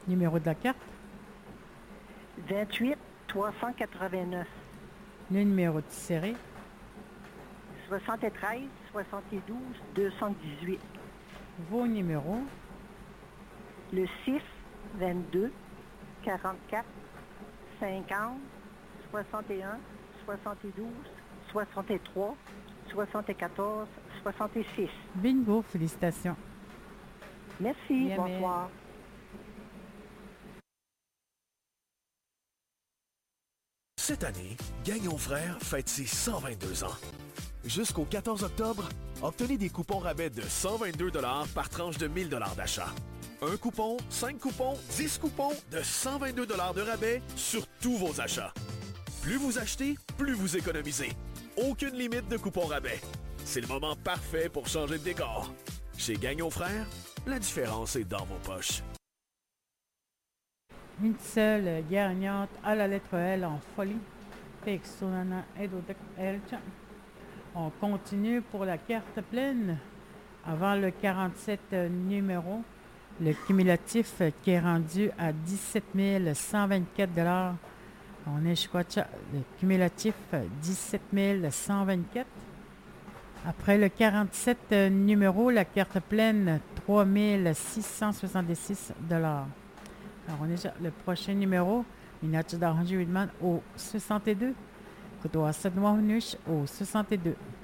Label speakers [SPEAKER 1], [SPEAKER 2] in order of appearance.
[SPEAKER 1] Numéro de la carte.
[SPEAKER 2] 28 389.
[SPEAKER 1] Le numéro de série.
[SPEAKER 2] 73 72 218.
[SPEAKER 1] Vos numéros.
[SPEAKER 2] Le 6 22 44 50 61 72 63 74 66.
[SPEAKER 1] Bingo, félicitations.
[SPEAKER 2] Merci,
[SPEAKER 1] Bien,
[SPEAKER 2] bonsoir.
[SPEAKER 3] Cette année, Gagnon Frères fête ses 122 ans. Jusqu'au 14 octobre, obtenez des coupons rabais de 122 $ par tranche de 1 000 $ d'achat. Un coupon, 5 coupons, 10 coupons de 122 $ de rabais sur tous vos achats. Plus vous achetez, plus vous économisez. Aucune limite de coupons rabais. C'est le moment parfait pour changer de décor. Chez Gagnon Frères, la différence est dans vos poches.
[SPEAKER 1] Une seule gagnante à la lettre L en folie. Pexonana Edodek Elcha. On continue pour la carte pleine. Avant le 47 numéro, le cumulatif qui est rendu à 17 124 $. On est Chiquacha, le cumulatif 17 124. Après le 47 numéro, la carte pleine 3 666 $. Alors, on est déjà le prochain numéro. Minach d'Arrange Widman au 62. Kudoa Sadouanush au 62.